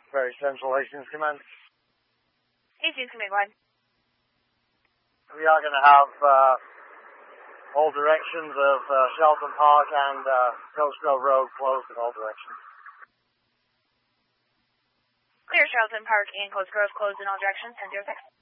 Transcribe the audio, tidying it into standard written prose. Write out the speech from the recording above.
Very Central Hastings Command. Hastings Command, go ahead. We are going to have all directions of Shelton Park and Coast Grove Road closed in all directions. Clear Shelton Park and Coast Grove closed in all directions, 10-06.